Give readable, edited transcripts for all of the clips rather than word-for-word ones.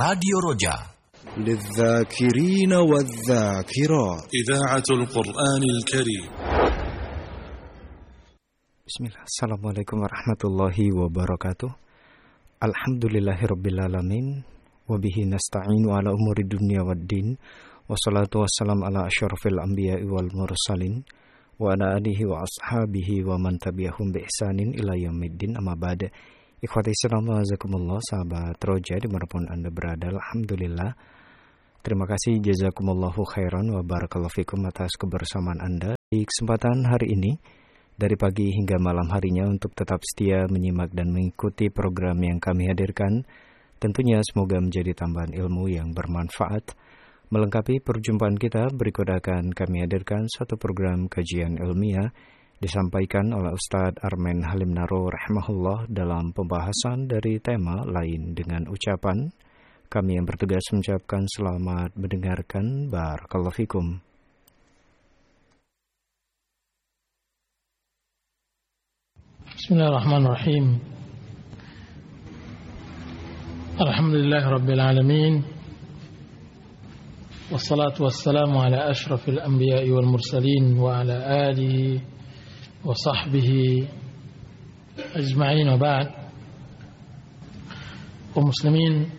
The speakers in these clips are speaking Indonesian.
Radio Roja للذاكرين والذاكرات إذاعة القرآن الكريم. Bismillah. Assalamualaikum warahmatullahi wabarakatuh. Alhamdulillahirrabbilalamin. Wabihi nasta'inu ala umuri dunia waddin. Wassalatu wassalam ala asyrafil anbiya'i wal mursalin. Wa ala alihi wa ashabihi wa man tabi'ahum bi ihsanin ila yaumiddin. Amma ba'da. Ikhwati Islam wa jazakumullah, sahabat Roja dimanapun Anda berada. Alhamdulillah. Terima kasih jazakumullahu khairan wa barakallahu fikum atas kebersamaan Anda di kesempatan hari ini. Dari pagi hingga malam harinya untuk tetap setia menyimak dan mengikuti program yang kami hadirkan. Tentunya semoga menjadi tambahan ilmu yang bermanfaat. Melengkapi perjumpaan kita, berikut akan kami hadirkan satu program kajian ilmiah disampaikan oleh Ustadz Armen Halim Naro rahimahullah dalam pembahasan dari tema lain dengan ucapan. Kami yang bertugas mengucapkan selamat mendengarkan. Barakallahu fikum. Bismillahirrahmanirrahim. Alhamdulillahi Rabbil Alamin. Wassalatu wassalamu ala ashrafil anbiya'i wal mursalin wa ala alihi wa sahbihi ajma'in wa ba'd. Wa muslimin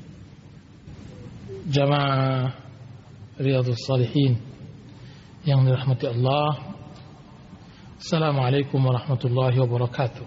Jamaah Riyadhus Shalihin yang dirahmati Allah. Assalamualaikum warahmatullahi wabarakatuh.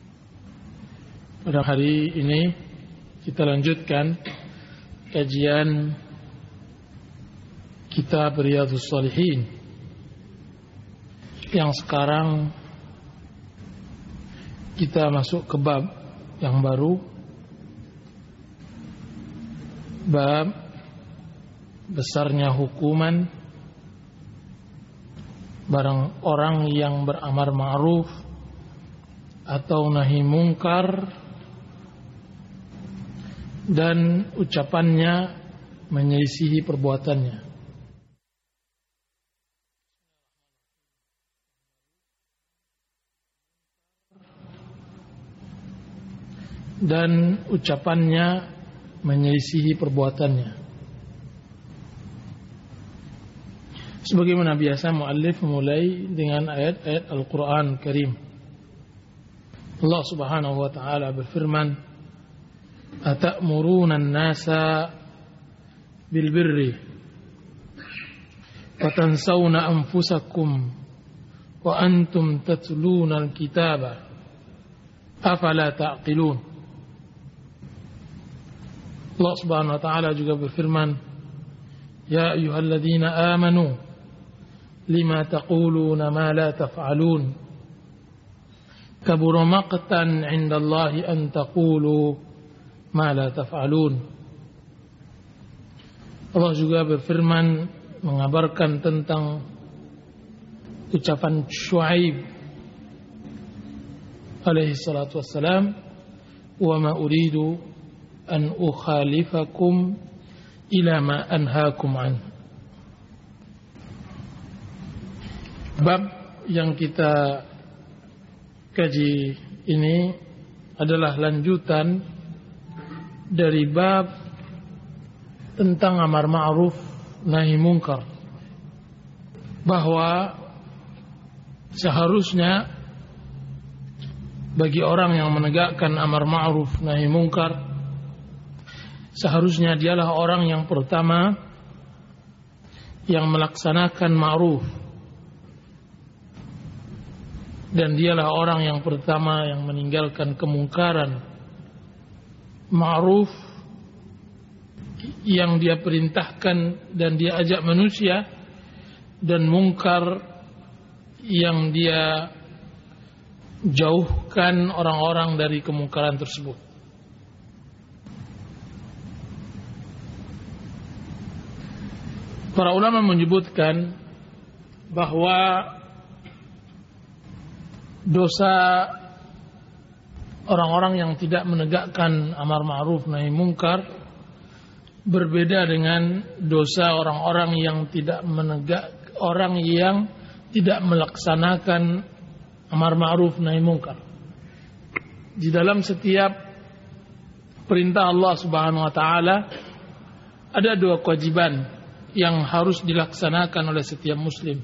Pada hari ini kita lanjutkan kajian Kitab Riyadhus Shalihin yang sekarang kita masuk ke bab yang baru, bab besarnya hukuman barang orang yang beramar ma'ruf atau nahi mungkar dan ucapannya menyelisihi perbuatannya. Dan ucapannya menyelisihi perbuatannya. Sebagaimana biasa muallif memulai dengan ayat-ayat Al-Quran Karim. Allah Subhanahu wa ta'ala berfirman, "Atamuruna an-nasa bil birri wa tansawna anfusakum wa antum tatluna al-kitaba afala ta'qilun." Allah Subhanahu wa ta'ala juga berfirman, "Ya ayyuhalladzina amanu lima taquluna ma la taf'alun kabura maqtan 'indallahi an taqulu ma la taf'alun." Allah juga berfirman mengabarkan tentang ucapan Syuaib alaihi salatu wassalam, "Wa ma uridu an ukhalifakum ila ma anhaakum an." Bab yang kita kaji ini adalah lanjutan dari bab tentang amar ma'ruf nahi mungkar, bahwa seharusnya bagi orang yang menegakkan amar ma'ruf nahi mungkar, seharusnya dialah orang yang pertama yang melaksanakan ma'ruf, dan dialah orang yang pertama yang meninggalkan kemungkaran. Ma'ruf yang dia perintahkan dan dia ajak manusia, dan mungkar yang dia jauhkan orang-orang dari kemungkaran tersebut. Para ulama menyebutkan bahwa dosa orang-orang yang tidak menegakkan amar ma'ruf nahi mungkar berbeda dengan dosa orang-orang yang tidak melaksanakan amar ma'ruf nahi mungkar. Di dalam setiap perintah Allah Subhanahu wa taala ada 2 kewajiban yang harus dilaksanakan oleh setiap muslim.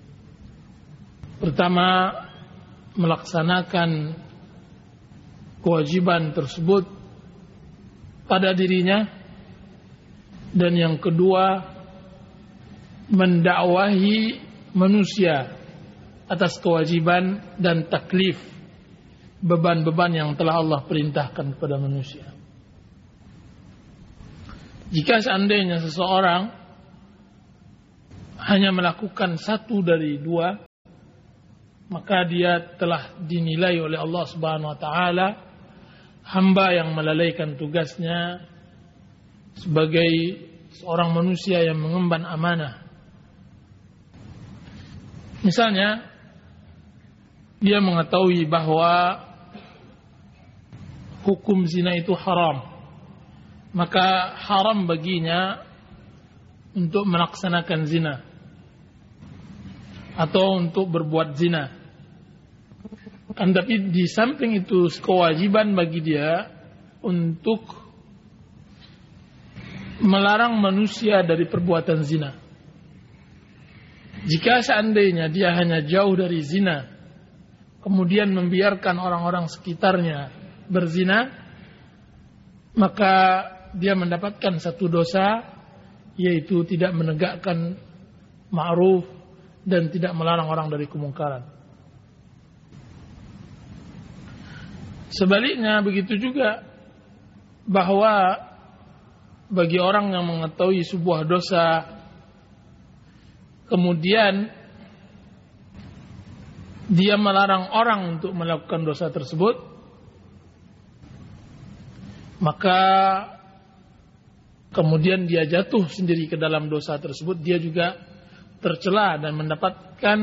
Pertama, melaksanakan kewajiban tersebut pada dirinya, dan yang kedua, mendakwahi manusia atas kewajiban dan taklif beban-beban yang telah Allah perintahkan kepada manusia. Jika seandainya seseorang hanya melakukan 1 dari 2, maka dia telah dinilai oleh Allah Subhanahu wa taala hamba yang melalaikan tugasnya sebagai seorang manusia yang mengemban amanah. Misalnya, dia mengetahui bahwa hukum zina itu haram, maka haram baginya untuk melaksanakan zina atau untuk berbuat zina. Tapi di samping itu kewajiban bagi dia untuk melarang manusia dari perbuatan zina. Jika seandainya dia hanya jauh dari zina, kemudian membiarkan orang-orang sekitarnya berzina, maka dia mendapatkan 1 dosa, yaitu tidak menegakkan ma'ruf dan tidak melarang orang dari kemungkaran. Sebaliknya begitu juga, bahwa bagi orang yang mengetahui sebuah dosa kemudian dia melarang orang untuk melakukan dosa tersebut, maka kemudian dia jatuh sendiri ke dalam dosa tersebut, dia juga tercela dan mendapatkan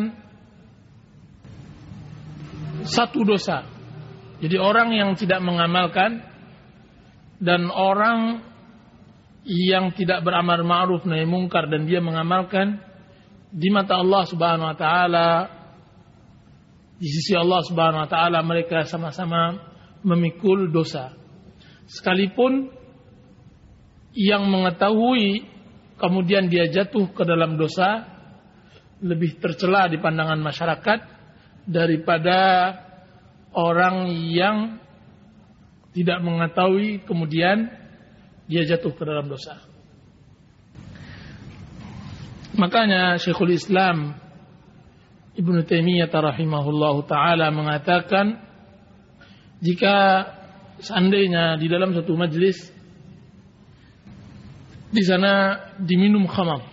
1 dosa. Jadi orang yang tidak mengamalkan dan orang yang tidak beramal ma'ruf nahi mungkar dan dia mengamalkan, di mata Allah Subhanahu wa taala, di sisi Allah Subhanahu wa taala mereka sama-sama memikul dosa. Sekalipun yang mengetahui kemudian dia jatuh ke dalam dosa lebih tercela di pandangan masyarakat daripada orang yang tidak mengetahui kemudian dia jatuh ke dalam dosa. Makanya Syekhul Islam Ibnu Taimiyah rahimahullahu taala mengatakan, jika seandainya di dalam satu majelis di sana diminum khamar,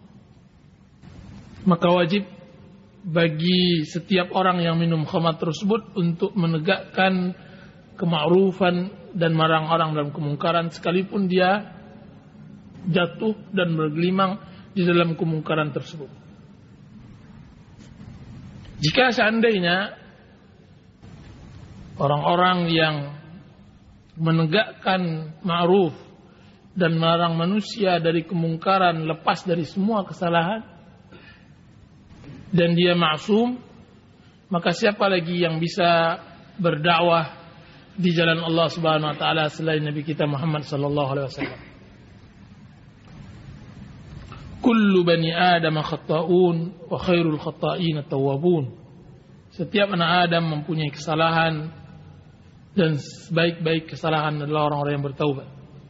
maka wajib bagi setiap orang yang minum khamar tersebut untuk menegakkan kema'rufan dan melarang orang dalam kemungkaran, sekalipun dia jatuh dan bergelimang di dalam kemungkaran tersebut. Jika seandainya orang-orang yang menegakkan ma'ruf dan melarang manusia dari kemungkaran lepas dari semua kesalahan dan dia ma'sum, maka siapa lagi yang bisa berdakwah di jalan Allah Subhanahu wa taala selain Nabi kita Muhammad sallallahu alaihi wasallam. Kullu bani Adam khata'un wa khairul khata'in at-tawwabun. Setiap anak Adam mempunyai kesalahan dan sebaik-baik kesalahan adalah orang-orang yang bertaubat.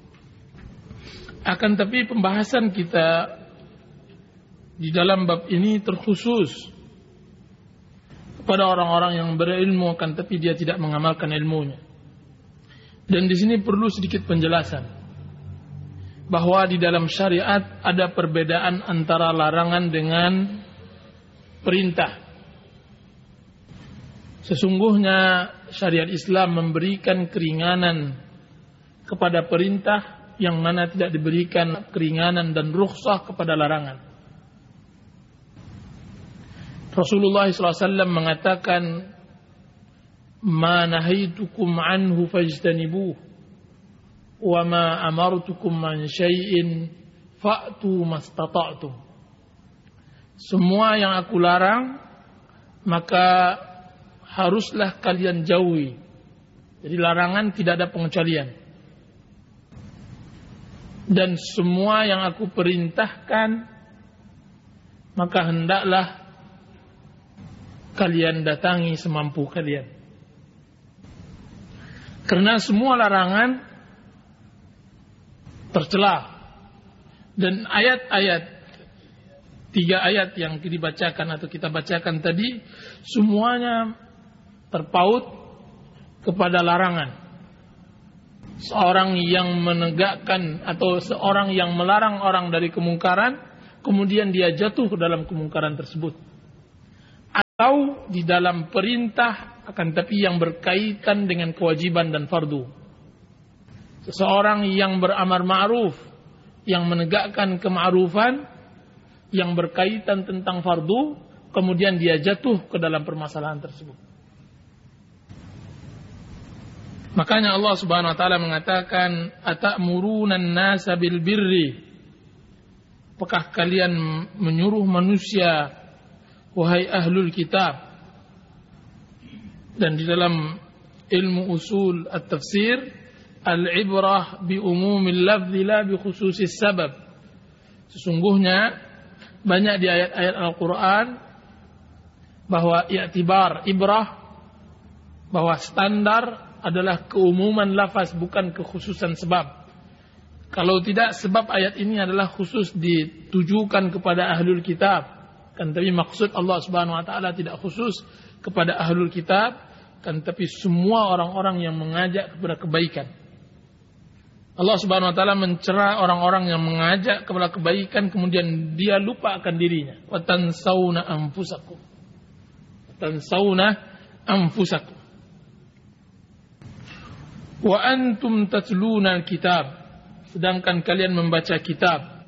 Akan tapi pembahasan kita di dalam bab ini terkhusus kepada orang-orang yang berilmu akan tapi dia tidak mengamalkan ilmunya. Dan di sini perlu sedikit penjelasan bahwa di dalam syariat ada perbedaan antara larangan dengan perintah. Sesungguhnya syariat Islam memberikan keringanan kepada perintah yang mana tidak diberikan keringanan dan rukhsah kepada larangan. Rasulullah SAW mengatakan, "Ma nahaitukum anhu fajtanibuh, wa ma amartukum an syai'in fa'tu mastata'tum." Semua yang aku larang maka haruslah kalian jauhi. Jadi larangan tidak ada pengecualian. dan semua yang aku perintahkan, maka hendaklah kalian datangi semampu kalian. Karena semua larangan tercela. Dan ayat-ayat, 3 ayat yang dibacakan atau kita bacakan tadi, semuanya terpaut kepada larangan. Seorang yang menegakkan atau seorang yang melarang orang dari kemungkaran, kemudian dia jatuh ke dalam kemungkaran tersebut. Atau di dalam perintah, akan tapi yang berkaitan dengan kewajiban dan fardu. Seseorang yang beramar ma'ruf, yang menegakkan kema'rufan, yang berkaitan tentang fardu, kemudian dia jatuh ke dalam permasalahan tersebut. Makanya Allah Subhanahu wa taala mengatakan, "Atamuruna an-nasa bil birri?" Apakah kalian menyuruh manusia, wahai ahlul kitab? Dan di dalam ilmu usul at-tafsir, al-ibrah bi umumil lafzi la bi khususis sabab. Sesungguhnya banyak di ayat-ayat Al-Quran bahwa i'tibar, ibrah, bahwa standar adalah keumuman lafaz, bukan kekhususan sebab. Kalau tidak, sebab ayat ini adalah khusus ditujukan kepada ahlul kitab. Kan tapi maksud Allah Subhanahu wa taala tidak khusus kepada ahlul kitab, kan tapi semua orang-orang yang mengajak kepada kebaikan. Allah Subhanahu wa taala mencela orang-orang yang mengajak kepada kebaikan kemudian dia lupa akan dirinya. Wa tansawna anfusakum. Tansawna anfusakum. Wa antum tatluna al-kitab, sedangkan kalian membaca kitab.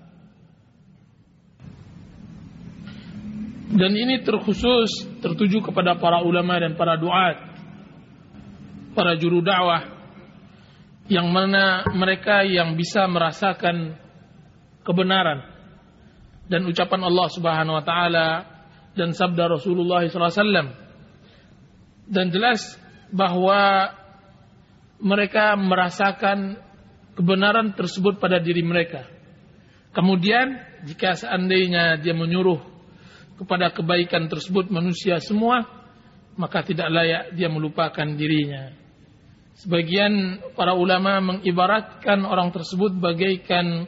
Dan ini terkhusus tertuju kepada para ulama dan para duat, para juru dakwah, yang mana mereka yang bisa merasakan kebenaran dan ucapan Allah Subhanahu wa taala dan sabda Rasulullah SAW. Dan jelas bahwa mereka merasakan kebenaran tersebut pada diri mereka. Kemudian jika seandainya dia menyuruh kepada kebaikan tersebut manusia semua, maka tidak layak dia melupakan dirinya. Sebagian para ulama mengibaratkan orang tersebut bagaikan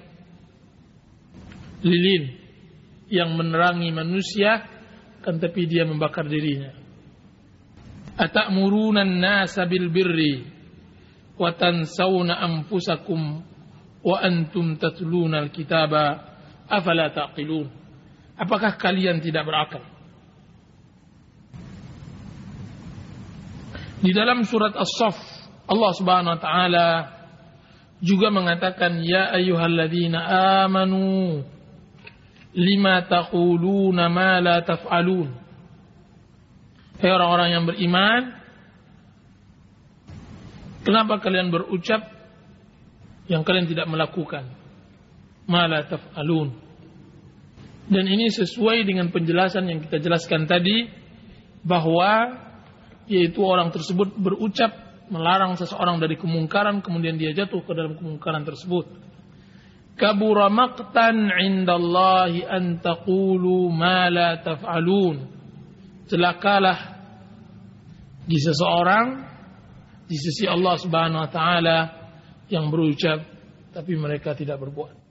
lilin yang menerangi manusia, kan tapi dia membakar dirinya. Atamuruna an-nasa bil birri wa tansawna anfusakum wa antum tatluna al-kitaba afala taqilun. Apakah kalian tidak berakal? Di dalam surat As-Saff, Allah Subhanahu wa taala juga mengatakan, ya ayyuhalladzina amanu lima taquluna ma la taf'alun. Hai orang-orang yang beriman, kenapa kalian berucap yang kalian tidak melakukan? Ma la taf'alun. Dan ini sesuai dengan penjelasan yang kita jelaskan tadi, bahwa yaitu orang tersebut berucap melarang seseorang dari kemungkaran, kemudian dia jatuh ke dalam kemungkaran tersebut. Kabura maqtan 'indallahi an taqulu ma la taf'alun. Celakalah di seseorang di sisi Allah Subhanahu wa taala yang berucap tapi mereka tidak berbuat.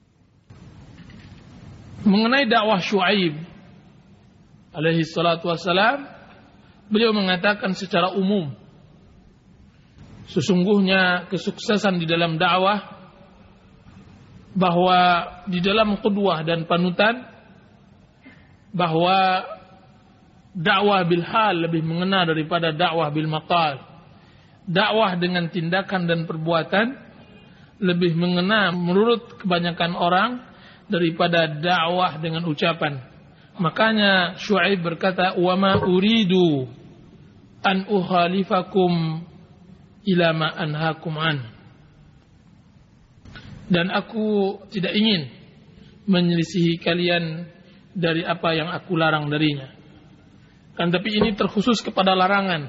Mengenai dakwah Syuaib alaihi salatu wassalam, beliau mengatakan secara umum, sesungguhnya kesuksesan di dalam dakwah, bahwa di dalam qudwah dan panutan, bahwa dakwah bil hal lebih mengena daripada dakwah bil maqal. Dakwah dengan tindakan dan perbuatan lebih mengena menurut kebanyakan orang daripada dakwah dengan ucapan. Makanya Syuaib berkata, wa ma uridu an ukhalifakum ila ma anhaakum an. Dan aku tidak ingin menyelisihi kalian dari apa yang aku larang darinya. Kan tapi ini terkhusus kepada larangan.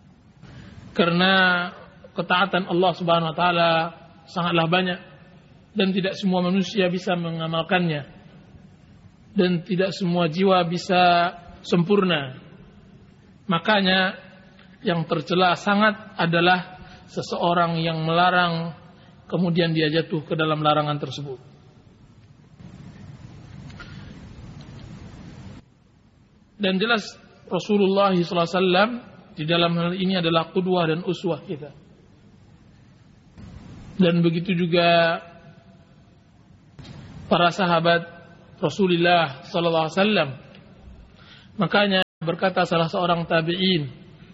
Karena ketaatan Allah Subhanahu wa taala sangatlah banyak. dan tidak semua manusia bisa mengamalkannya, dan tidak semua jiwa bisa sempurna. Makanya yang tercela sangat adalah seseorang yang melarang kemudian dia jatuh ke dalam larangan tersebut. Dan jelas Rasulullah SAW di dalam hal ini adalah qudwah dan uswah kita. Dan begitu juga para sahabat Rasulullah SAW. Makanya berkata salah seorang tabi'in,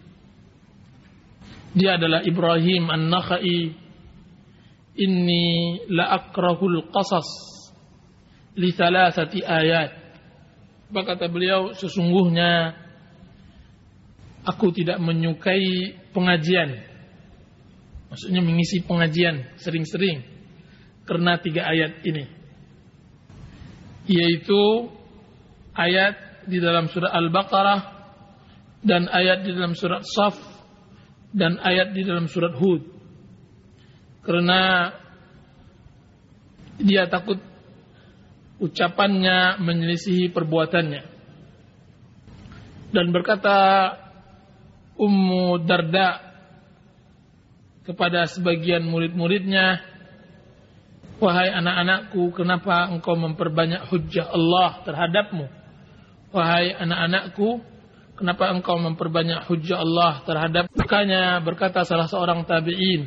dia adalah Ibrahim An-Nakhai, inni la akrahul qasas li thalathati ayat. Kata beliau, sesungguhnya aku tidak menyukai pengajian, maksudnya mengisi pengajian sering-sering, karena 3 ayat ini, yaitu ayat di dalam surah Al-Baqarah, dan ayat di dalam surat Shaf, dan ayat di dalam surat Hud. Karena dia takut ucapannya menyelisihi perbuatannya. Dan berkata Ummu Darda kepada sebagian murid-muridnya, wahai anak-anakku, kenapa engkau memperbanyak hujjah Allah terhadapmu? Wahai anak-anakku, kenapa engkau memperbanyak hujjah Allah terhadap? Makanya berkata salah seorang tabi'in,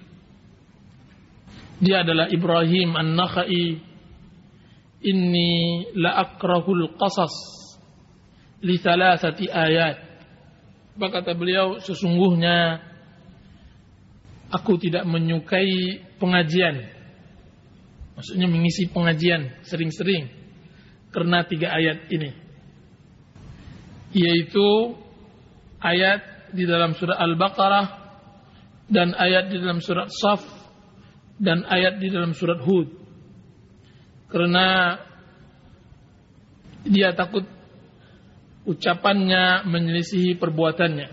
dia adalah Ibrahim An-Nakhai, inni la akrahul qasas li thalathati ayat. Kata beliau, sesungguhnya aku tidak menyukai pengajian, maksudnya mengisi pengajian sering-sering, karena 3 ayat ini, yaitu ayat di dalam surah Al-Baqarah, dan ayat di dalam surat Shaf, dan ayat di dalam surat Hud. Karena dia takut ucapannya menyelisihi perbuatannya.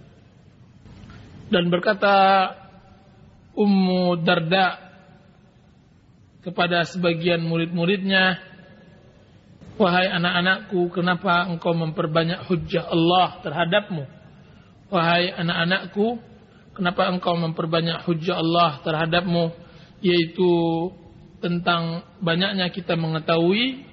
Dan berkata Ummu Darda kepada sebagian murid-muridnya, wahai anak-anakku, kenapa engkau memperbanyak hujjah Allah terhadapmu? Wahai anak-anakku, kenapa engkau memperbanyak hujjah Allah terhadapmu? Yaitu tentang banyaknya kita mengetahui